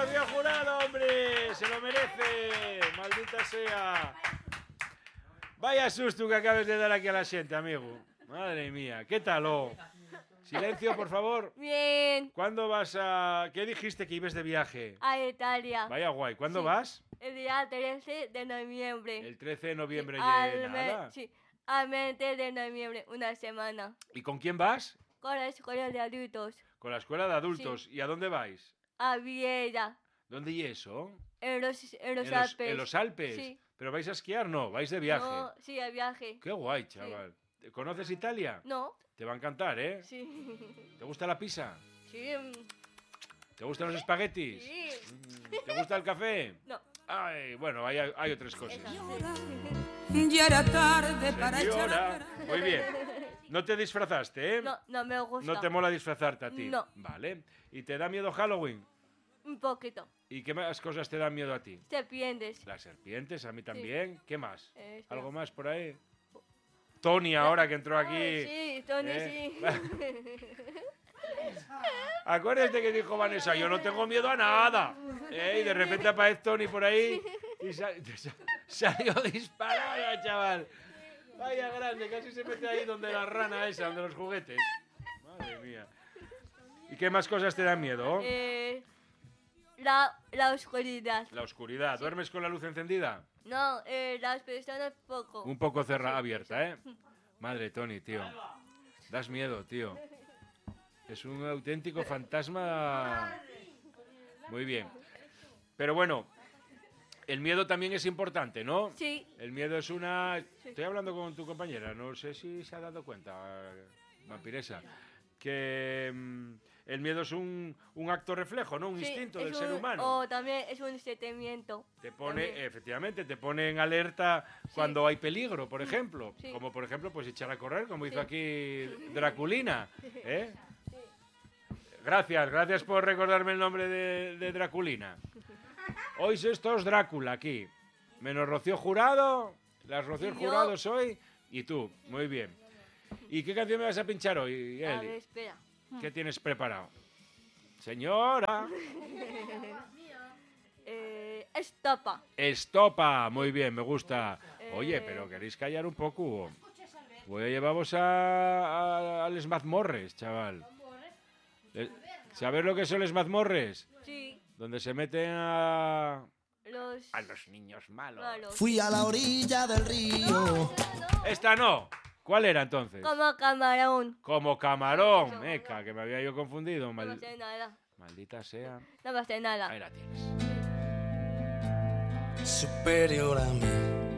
Rocío Jurado, hombre! ¡Se lo merece! ¡Maldita sea! Vaya susto que acabes de dar aquí a la gente, amigo. Madre mía, ¿qué tal, oh? Silencio, por favor. Bien. ¿Cuándo vas a...? ¿Qué dijiste que ibas de viaje? A Italia. Vaya guay. ¿Cuándo Sí. vas? El día 13 de noviembre. El 13 de noviembre. Nada. Sí, al 20 de noviembre, una semana. ¿Y con quién vas? Con la escuela de adultos. Con la escuela de adultos. Sí. ¿Y a dónde vais? A Viella. ¿Dónde y eso? En los Alpes. ¿En los Alpes? Sí. ¿Pero vais a esquiar? No, vais de viaje. No, sí, a viaje. Qué guay, chaval. Sí. ¿Conoces Italia? No. Te va a encantar, ¿eh? Sí. ¿Te gusta la pizza? Sí. ¿Te gustan los espaguetis? Sí. ¿Te gusta el café? No. Ay, bueno, hay otras cosas. Ya era tarde para Señora. echar. Muy bien. No te disfrazaste, ¿eh? No, no me gusta. No te mola disfrazarte a ti. No. Vale. ¿Y te da miedo Halloween? Un poquito. ¿Y qué más cosas te dan miedo a ti? Serpientes. Las serpientes, a mí también. ¿Qué más? Espera. ¿Algo más por ahí? Tony ahora que entró aquí. Ay, sí, Tony, sí. Acuérdate que dijo Vanessa, yo no tengo miedo a nada. Y de repente aparece Tony por ahí y salió disparada, chaval. Vaya grande, casi se mete ahí donde la rana esa, donde los juguetes. Madre mía. ¿Y qué más cosas te dan miedo? La oscuridad. La oscuridad. ¿Duermes con la luz encendida? No, las personas poco. Un poco cerrada, abierta, ¿eh? Madre Tony, tío. Das miedo, tío. Es un auténtico fantasma. Muy bien. Pero bueno, el miedo también es importante, ¿no? Sí. El miedo es una... Estoy hablando con tu compañera, no sé si se ha dado cuenta, vampiresa, que el miedo es un acto reflejo, ¿no? Un instinto del ser humano. O también es un sentimiento. Te pone, también. efectivamente, te pone en alerta cuando hay peligro, por ejemplo. Sí. Como por ejemplo, pues echar a correr, como hizo aquí Draculina, ¿eh? Gracias por recordarme el nombre de Draculina. Hoy sois todos Drácula aquí. Menos Rocío Jurado, las Rocío Jurados hoy y tú. Muy bien. ¿Y qué canción me vas a pinchar hoy, A ver, Eli? espera. ¿Qué tienes preparado? Señora. Estopa. Estopa, muy bien, me gusta. Oye, pero queréis callar un poco. Voy a llevaros a les mazmorres, chaval. ¿Sabes lo que son les mazmorres? Sí. Donde se meten a Los niños malos. Fui a la orilla del río. Esta no. ¿Cuál era entonces? Como camarón. Como camarón. Meca, que me había yo confundido. No me sé nada. Maldita sea. No me sé nada. Ahí la tienes. Superior a mí.